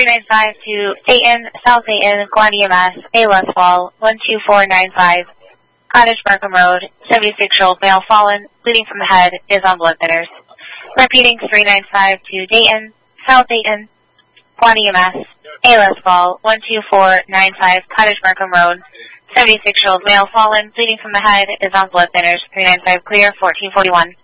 395 to Dayton, South Dayton, Guandia, Mass. A-Less Fall, 12495. Cottage Markham Road, 76-year-old male fallen, bleeding from the head, is on blood thinners. Repeating 395 to Dayton, South Dayton, Guandia, Mass. A-Less Fall, 12495. Cottage Markham Road, 76-year-old male fallen, bleeding from the head, is on blood thinners. 395 clear, 1441.